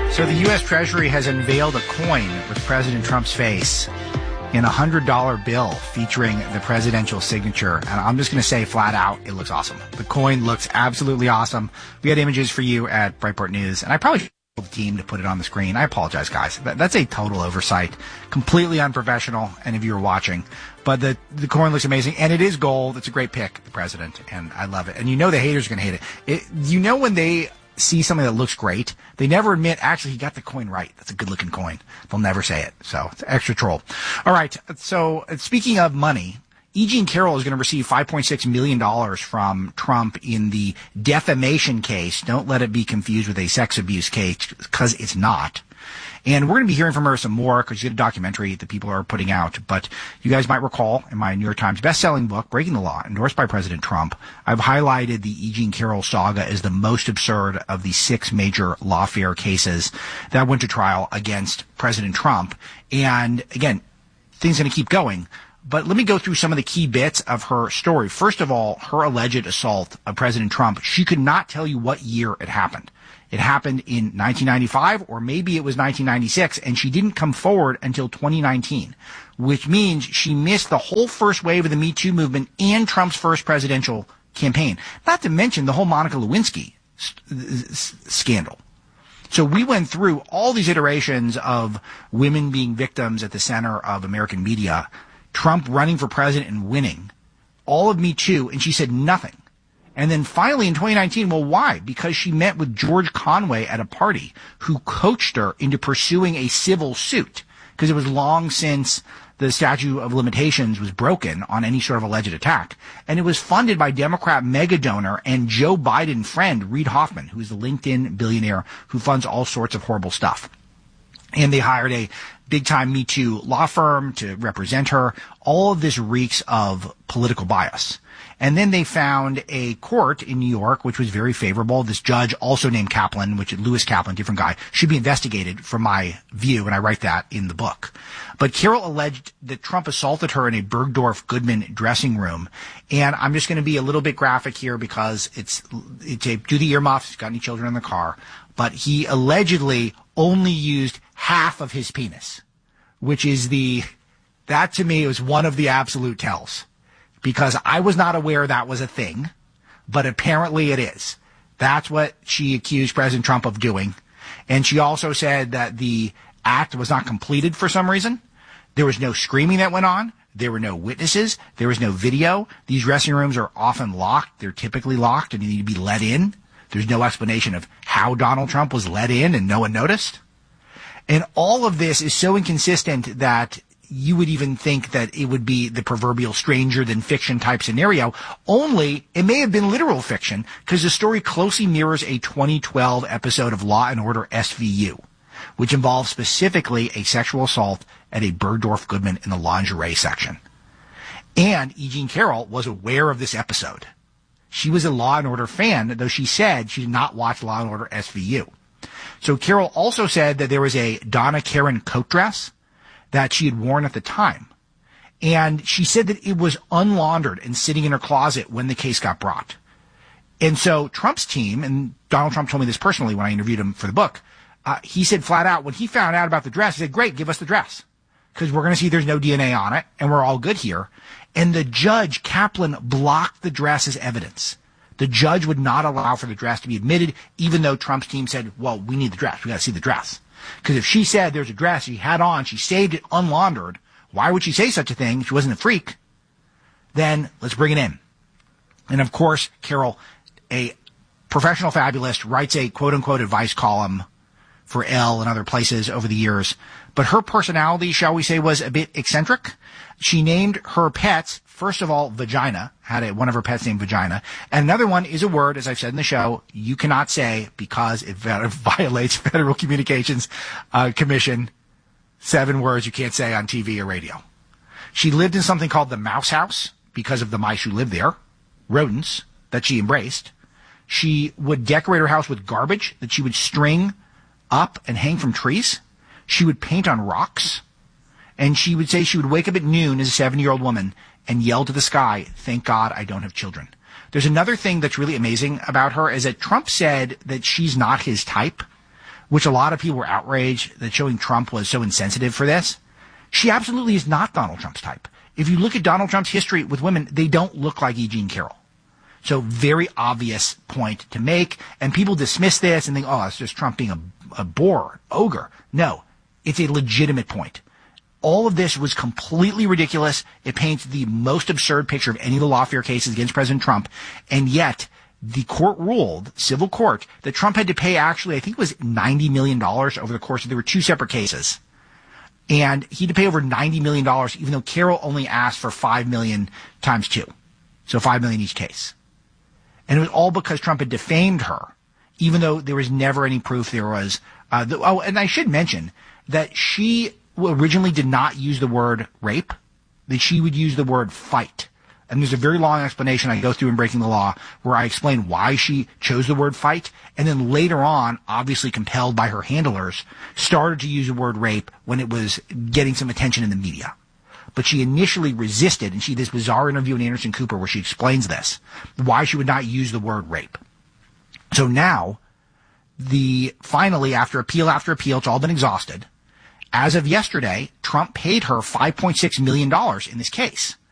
So the U.S. Treasury has unveiled a coin with President Trump's face in a $100 bill featuring the presidential signature. And I'm just going to say flat out, it looks awesome. The coin looks absolutely awesome. We had images for you at Breitbart News, and I probably should have the team to put it on the screen. I apologize, guys. That's a total oversight. Completely unprofessional, any of you are watching. But the coin looks amazing, and it is gold. It's a great pick, the president, and I love it. And you know the haters are going to hate it. You know when they see something that looks great, they never admit, actually, he got the coin right. That's a good-looking coin. They'll never say it. So it's extra troll. All right. So speaking of money, E. Jean Carroll is going to receive $5.6 million from Trump in the defamation case. Don't let it be confused with a sex abuse case, because it's not. And we're going to be hearing from her some more because she did a documentary that people are putting out. But you guys might recall in my New York Times best-selling book, Breaking the Law, endorsed by President Trump, I've highlighted the E. Jean Carroll saga as the most absurd of the 6 major lawfare cases that went to trial against President Trump. And again, things are going to keep going. But let me go through some of the key bits of her story. First of all, her alleged assault of President Trump. She could not tell you what year it happened. It happened in 1995, or maybe it was 1996, and she didn't come forward until 2019, which means she missed the whole first wave of the Me Too movement and Trump's first presidential campaign. Not to mention the whole Monica Lewinsky scandal. So we went through all these iterations of women being victims at the center of American media, Trump running for president and winning, all of Me Too, and she said nothing. And then finally in 2019, well, why? Because she met with George Conway at a party who coached her into pursuing a civil suit because it was long since the statute of limitations was broken on any sort of alleged attack. And it was funded by Democrat mega donor and Joe Biden friend Reid Hoffman, who is the LinkedIn billionaire who funds all sorts of horrible stuff. And they hired a big-time Me Too law firm to represent her. All of this reeks of political bias. And then they found a court in New York, which was very favorable. This judge, also named Kaplan, which is Lewis Kaplan, different guy, should be investigated from my view, and I write that in the book. But Carroll alleged that Trump assaulted her in a Bergdorf Goodman dressing room. And I'm just going to be a little bit graphic here because it's a do the earmuffs, he's got any children in the car. But he allegedly only used half of his penis, which is that to me was one of the absolute tells. Because I was not aware that was a thing, but apparently it is. That's what she accused President Trump of doing. And she also said that the act was not completed for some reason. There was no screaming that went on. There were no witnesses. There was no video. These dressing rooms are often locked. They're typically locked and you need to be let in. There's no explanation of how Donald Trump was let in and no one noticed. And all of this is so inconsistent that you would even think that it would be the proverbial stranger than fiction type scenario, only it may have been literal fiction because the story closely mirrors a 2012 episode of Law & Order SVU, which involves specifically a sexual assault at a Bergdorf Goodman in the lingerie section. And E. Jean Carroll was aware of this episode. She was a Law & Order fan, though she said she did not watch Law & Order SVU. So Carroll also said that there was a Donna Karan coat dress that she had worn at the time. And she said that it was unlaundered and sitting in her closet when the case got brought. And so Trump's team, and Donald Trump told me this personally when I interviewed him for the book, he said flat out, when he found out about the dress, he said, great, give us the dress. Because we're going to see there's no DNA on it, and we're all good here. And the judge, Kaplan, blocked the dress as evidence. The judge would not allow for the dress to be admitted, even though Trump's team said, well, we need the dress. We got to see the dress. Because if she said there's a dress she had on, she saved it unlaundered, why would she say such a thing if she wasn't a freak? Then let's bring it in. And of course, Carroll, a professional fabulist, writes a quote-unquote advice column for Elle and other places over the years. But her personality, shall we say, was a bit eccentric. She named her pets, first of all, Vagina, had one of her pets named Vagina. And another one is a word, as I've said in the show, you cannot say because it violates Federal Communications Commission. 7 words you can't say on TV or radio. She lived in something called the Mouse House because of the mice who lived there, rodents that she embraced. She would decorate her house with garbage that she would string up and hang from trees. She would paint on rocks. And she would say she would wake up at noon as a 70-year-old woman and yell to the sky, thank God I don't have children. There's another thing that's really amazing about her is that Trump said that she's not his type, which a lot of people were outraged that showing Trump was so insensitive for this. She absolutely is not Donald Trump's type. If you look at Donald Trump's history with women, they don't look like E. Jean Carroll. So very obvious point to make. And people dismiss this and think, oh, it's just Trump being a bore, ogre. No, it's a legitimate point. All of this was completely ridiculous. It paints the most absurd picture of any of the lawfare cases against President Trump. And yet the court ruled, civil court, that Trump had to pay actually, I think it was $90 million over the course of, there were two separate cases. And he had to pay over $90 million, even though Carroll only asked for $5 million times two. So $5 million each case. And it was all because Trump had defamed her, even though there was never any proof there was. And I should mention that she originally did not use the word rape, that she would use the word fight. And there's a very long explanation I go through in Breaking the Law where I explain why she chose the word fight. And then later on, obviously compelled by her handlers, started to use the word rape when it was getting some attention in the media. But she initially resisted, and she did this bizarre interview with Anderson Cooper where she explains this, why she would not use the word rape. So now, finally, after appeal, it's all been exhausted. As of yesterday, Trump paid her $5.6 million in this case.